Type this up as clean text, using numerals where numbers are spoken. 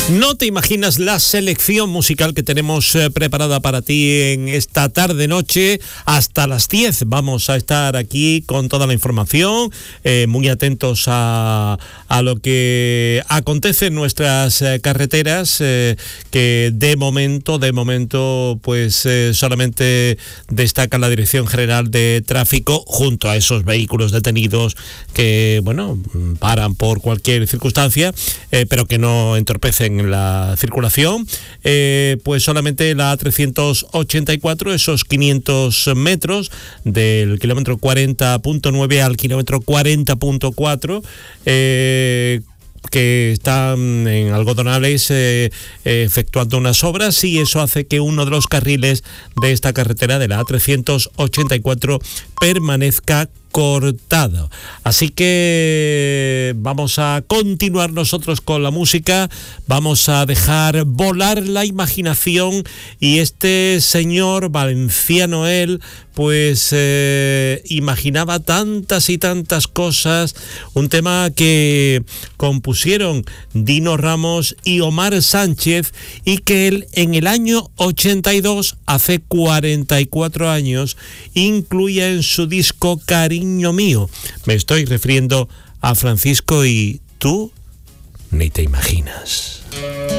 No te imaginas la selección musical que tenemos preparada para ti en esta tarde-noche. Hasta las 10 vamos a estar aquí con toda la información, muy atentos a lo que acontece en nuestras carreteras, que de momento, pues solamente destaca la Dirección General de Tráfico junto a esos vehículos detenidos que, bueno, paran por cualquier circunstancia, pero que no entorpecen la circulación. Pues solamente la A384, esos 500 metros del kilómetro 40.9 al kilómetro 40.4, que están en Algodonales efectuando unas obras, y eso hace que uno de los carriles de esta carretera, de la A384, permanezca cortado. Así que vamos a continuar nosotros con la música, vamos a dejar volar la imaginación, y este señor valenciano, él, pues imaginaba tantas y tantas cosas, un tema que compusieron Dino Ramos y Omar Sánchez, y que él en el año 82, hace 44 años, incluía en su disco Cariño Mío. Me estoy refiriendo a Francisco y Tú ni te imaginas.